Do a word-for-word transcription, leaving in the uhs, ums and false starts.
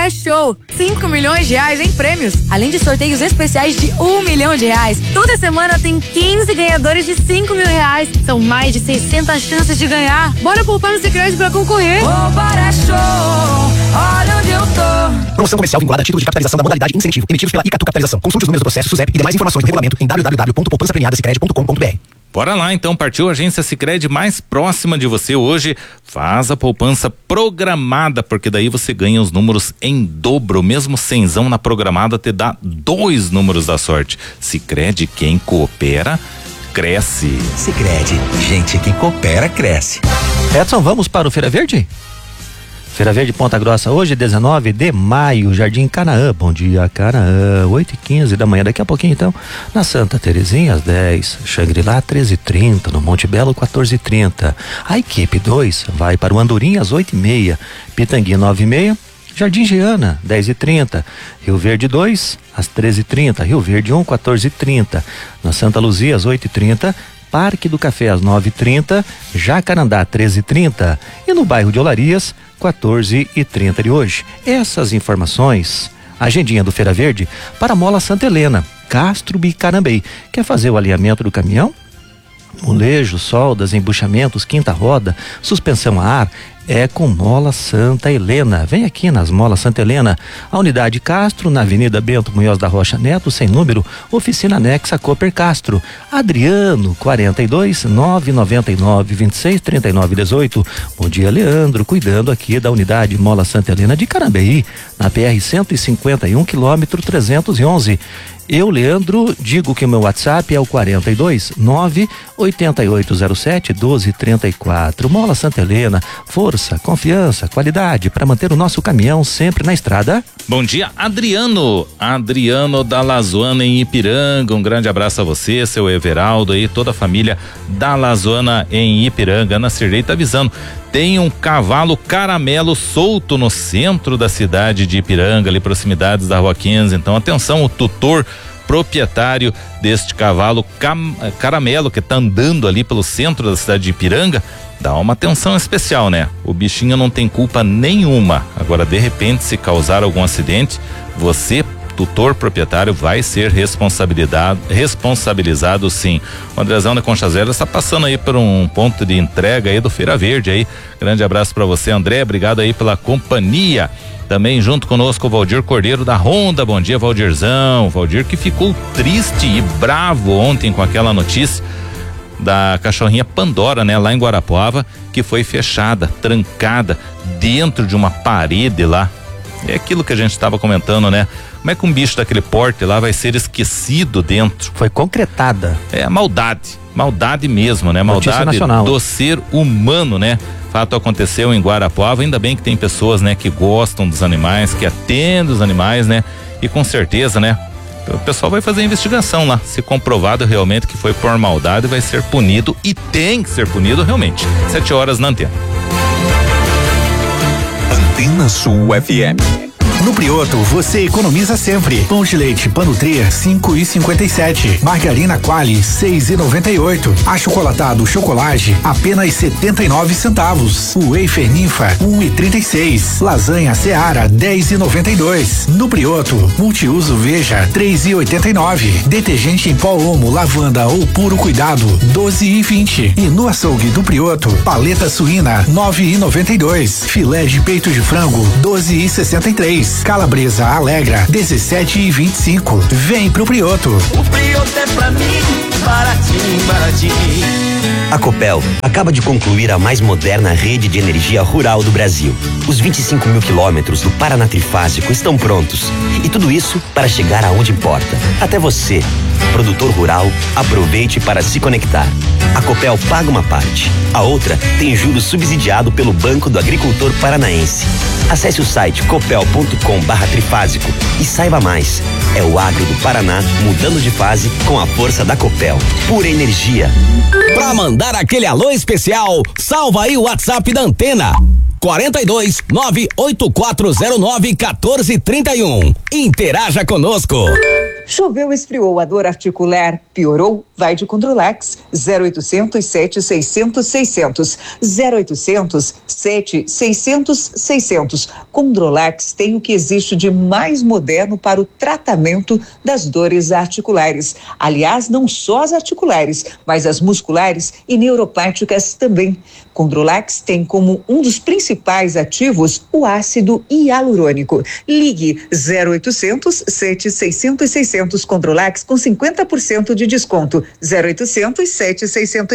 é show. cinco milhões de reais em prêmios, além de sorteios especiais de um milhão de reais. Toda semana tem quinze ganhadores de cinco mil reais. São mais de seiscentas chances de ganhar. Bora poupar no Sicredi pra concorrer. Poupar é show, olha onde eu tô. Promoção comercial vinculada a título de capitalização da modalidade incentivo, emitidos pela Icatu Capitalização. Consulte os números do processo, SUSEP e demais informações do regulamento em w w w ponto poupança premiada sicredi ponto com ponto b r. Bora lá então, partiu a agência Sicredi mais próxima de você hoje. Faz a poupança programada, porque daí você ganha os números em dobro. Mesmo cenzão na programada te dá dois números da sorte. Sicredi, quem coopera, cresce. Sicredi, gente que coopera, cresce. Edson, vamos para o Feira Verde? Feira Verde Ponta Grossa, hoje, dezenove de maio, Jardim Canaã. Bom dia, Canaã. oito e quinze da manhã, daqui a pouquinho então. Na Santa Terezinha, às dez. Xangri-Lá, treze e trinta. No Monte Belo, quatorze e trinta. A equipe dois vai para o Andorinha, às oito e meia. Pitangui, nove e meia. Jardim Giana, dez e trinta. Rio Verde dois, às treze e trinta. Rio Verde um, quatorze e trinta. Na Santa Luzia, às oito e trinta. Parque do Café, às nove e trinta. Jacarandá, treze e trinta. E no bairro de Olarias, quatorze e trinta de hoje. Essas informações, agendinha do Feira Verde para Mola Santa Helena, Castro Bicarambei. Quer fazer o alinhamento do caminhão? Molejo, soldas, embuchamentos, quinta roda, suspensão a ar, é com Mola Santa Helena. Vem aqui nas Mola Santa Helena, a unidade Castro, na Avenida Bento Munhoz da Rocha Neto, sem número, oficina anexa Cooper Castro. Adriano, quarenta e dois, nove noventa e nove, vinte e seis, trinta e nove, dezoito. Bom dia, Leandro, cuidando aqui da unidade Mola Santa Helena de Carambeí, na P R cento e cinquenta e um, quilômetro trezentos e onze. Eu, Leandro, digo que o meu WhatsApp é o quarenta e dois, nove oitenta e oito zero sete, doze trinta e quatro. Mola Santa Helena, força, confiança, qualidade para manter o nosso caminhão sempre na estrada. Bom dia, Adriano. Adriano da Lazoana em Ipiranga. Um grande abraço a você, seu Everaldo e toda a família da Lazoana em Ipiranga. Ana Cirlei tá avisando. Tem um cavalo caramelo solto no centro da cidade de Ipiranga, ali proximidades da Rua quinze. Então, atenção, o tutor proprietário deste cavalo cam, caramelo que tá andando ali pelo centro da cidade de Ipiranga, dá uma atenção especial, né? O bichinho não tem culpa nenhuma. Agora, de repente, se causar algum acidente, você, tutor proprietário, vai ser responsabilizado, responsabilizado sim. O Andrezão da Concha Zero está passando aí por um ponto de entrega aí do Feira Verde aí. Grande abraço para você, André, obrigado aí pela companhia. Também junto conosco o Valdir Cordeiro da Honda. Bom dia, Valdirzão. Valdir que ficou triste e bravo ontem com aquela notícia da cachorrinha Pandora, né, lá em Guarapuava, que foi fechada, trancada dentro de uma parede lá. É aquilo que a gente estava comentando, né? Como é que um bicho daquele porte lá vai ser esquecido dentro? Foi concretada. É maldade, maldade mesmo, né? Maldade do ser humano, né? Fato aconteceu em Guarapuava, ainda bem que tem pessoas, né, que gostam dos animais, que atendem os animais, né? E com certeza, né, o pessoal vai fazer a investigação lá, se comprovado realmente que foi por maldade, vai ser punido e tem que ser punido realmente. Sete horas na Antena. Antena Sul F M. No Prioto, você economiza sempre. Pão de leite Panutria, cinco e cinquenta e sete. Margarina Qualy, seis e noventa e oito. Achocolatado Chocolate, apenas setenta e nove centavos. O Wafer Ninfa, um e trinta e seis. Lasanha Seara, dez e noventa e dois. No Prioto, multiuso Veja, três e oitenta e nove. Detergente em pó Omo, lavanda ou puro cuidado, doze e vinte. E no açougue do Prioto, paleta suína, nove e noventa e dois. Filé de peito de frango, doze e sessenta e três. Calabresa Alegra, dezessete e vinte e cinco. Vem pro Prioto. O Prioto é pra mim, baratinho, baratinho. A Copel acaba de concluir a mais moderna rede de energia rural do Brasil. Os vinte e cinco mil quilômetros do Paraná Trifásico estão prontos. E tudo isso para chegar aonde importa. Até você, produtor rural, aproveite para se conectar. A Copel paga uma parte. A outra tem juros subsidiado pelo Banco do Agricultor Paranaense. Acesse o site copel ponto com barra trifásico e saiba mais. É o agro do Paraná mudando de fase com a força da Copel. Pura energia. Pra mandar aquele alô especial, salva aí o WhatsApp da Antena. quarenta e dois, nove oito quatro zero nove, quatorze trinta e um. Interaja conosco. Choveu, esfriou, a dor articular piorou? Vai de Condrolax. zero oitocentos, sete seiscentos, seiscentos. zero oitocentos, sete seiscentos, seiscentos. Condrolax tem o que existe de mais moderno para o tratamento das dores articulares. Aliás, não só as articulares, mas as musculares e neuropáticas também. Condrolax tem como um dos principais ativos o ácido hialurônico. Ligue zero oitocentos, sete seiscentos, seiscentos. Condrolax com cinquenta por cento de desconto. zero oitocentos, sete seiscentos